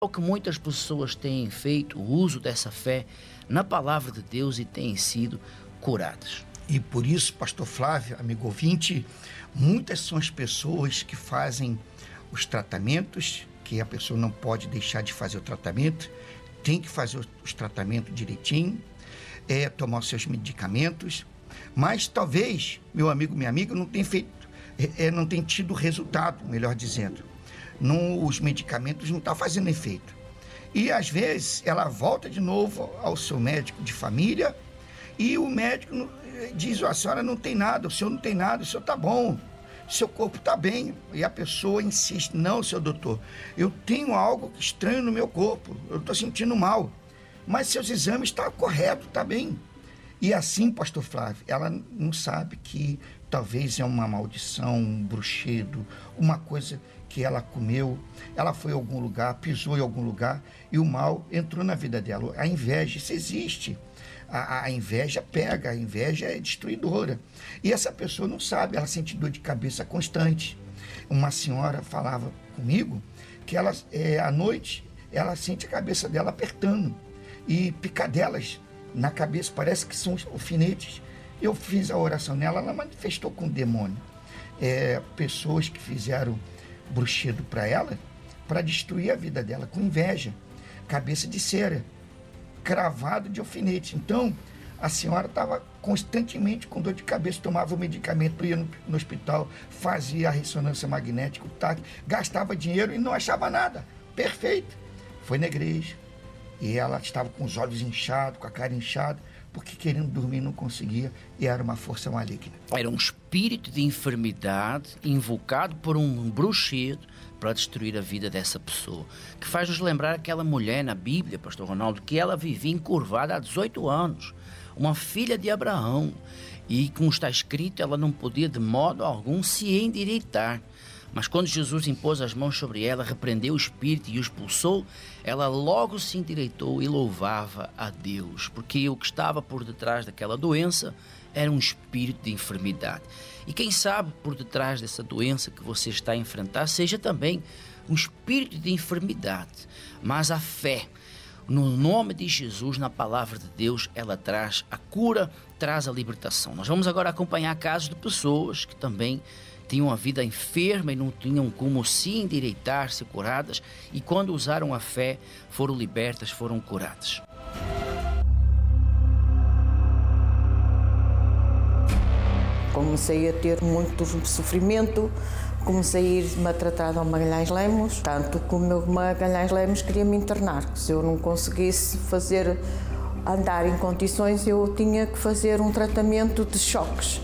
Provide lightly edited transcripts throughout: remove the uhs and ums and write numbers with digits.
O que muitas pessoas têm feito o uso dessa fé na palavra de Deus e têm sido curadas. E por isso, pastor Flávio, amigo ouvinte, muitas são as pessoas que fazem os tratamentos, que a pessoa não pode deixar de fazer o tratamento, tem que fazer os tratamentos direitinho, tomar os seus medicamentos, mas talvez, meu amigo, minha amiga, não tenha não tem tido resultado, melhor dizendo. Os medicamentos não estão fazendo efeito. E às vezes ela volta de novo ao seu médico de família e o médico diz: a senhora não tem nada, o senhor não tem nada, o senhor está bom, seu corpo está bem. E a pessoa insiste: não, seu doutor, eu tenho algo estranho no meu corpo, eu estou sentindo mal, mas seus exames estão corretos, está bem. E assim, pastor Flávio, ela não sabe que talvez é uma maldição, um bruxedo, uma coisa que ela comeu, ela foi a algum lugar, pisou em algum lugar e o mal entrou na vida dela. A inveja, isso existe. A inveja pega, a inveja é destruidora. E essa pessoa não sabe, ela sente dor de cabeça constante. Uma senhora falava comigo que ela, à noite, ela sente a cabeça dela apertando e picadelas na cabeça, parece que são alfinetes. Eu fiz a oração nela, ela manifestou com o demônio. Pessoas que fizeram bruxedo para ela, para destruir a vida dela, com inveja, cabeça de cera, cravado de alfinete. Então, a senhora estava constantemente com dor de cabeça, tomava o medicamento, ia no hospital, fazia a ressonância magnética, o TAC, gastava dinheiro e não achava nada. Perfeito. Foi na igreja. E ela estava com os olhos inchados, com a cara inchada, porque querendo dormir não conseguia, e era uma força maligna. Era um espírito de enfermidade invocado por um bruxedo para destruir a vida dessa pessoa, que faz nos lembrar aquela mulher na Bíblia, pastor Ronaldo, que ela vivia encurvada há 18 anos, uma filha de Abraão, e como está escrito, ela não podia de modo algum se endireitar. Mas quando Jesus impôs as mãos sobre ela, repreendeu o espírito e o expulsou, ela logo se endireitou e louvava a Deus, porque o que estava por detrás daquela doença era um espírito de enfermidade. E quem sabe por detrás dessa doença que você está a enfrentar seja também um espírito de enfermidade, mas a fé no nome de Jesus, na palavra de Deus, ela traz a cura, traz a libertação. Nós vamos agora acompanhar casos de pessoas que também tinham a vida enferma e não tinham como se endireitar, se curadas, e quando usaram a fé, foram libertas, foram curadas. Comecei a ter muito sofrimento, comecei a ir-me a tratar ao Magalhães Lemos, tanto que o meu Magalhães Lemos queria me internar, que se eu não conseguisse andar em condições, eu tinha que fazer um tratamento de choques.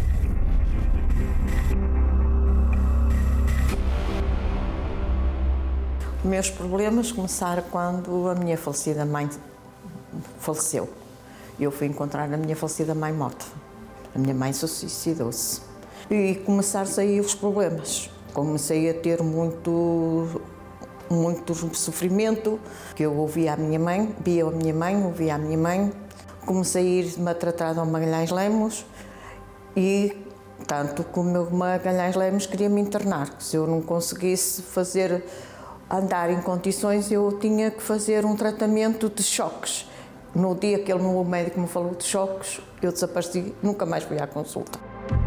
Os meus problemas começaram quando a minha falecida mãe faleceu. Eu fui encontrar a minha falecida mãe morta. A minha mãe suicidou-se. E começaram aí os problemas. Comecei a ter muito sofrimento, que eu ouvia a minha mãe, via a minha mãe, ouvia a minha mãe. Comecei a ir-me a tratar ao Magalhães Lemos e tanto que o meu Magalhães Lemos queria me internar, que se eu não conseguisse andar em condições, eu tinha que fazer um tratamento de choques. No dia que o médico me falou de choques, eu desapareci, nunca mais fui à consulta.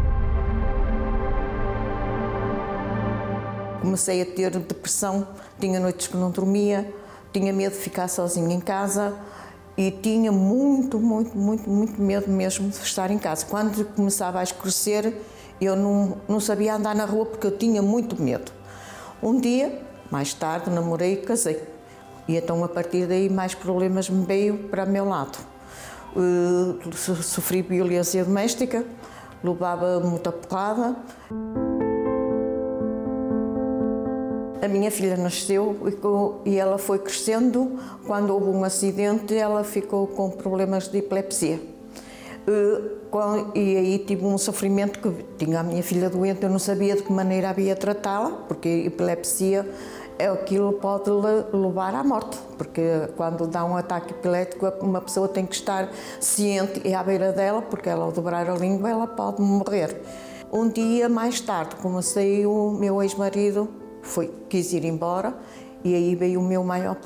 Comecei a ter depressão, tinha noites que não dormia, tinha medo de ficar sozinha em casa e tinha muito medo mesmo de estar em casa. Quando começava a escurecer, eu não sabia andar na rua porque eu tinha muito medo. Um dia, mais tarde, namorei e casei. E então, a partir daí, mais problemas me veio para o meu lado. Sofri violência doméstica, levava muita porrada. A minha filha nasceu e ela foi crescendo. Quando houve um acidente, ela ficou com problemas de epilepsia. E aí tive um sofrimento que tinha a minha filha doente, eu não sabia de que maneira havia tratá-la, porque epilepsia aquilo pode levar à morte, porque quando dá um ataque epilético uma pessoa tem que estar ciente e à beira dela, porque ela ao dobrar a língua ela pode morrer. Um dia mais tarde, o meu ex-marido quis ir embora E aí veio o meu maior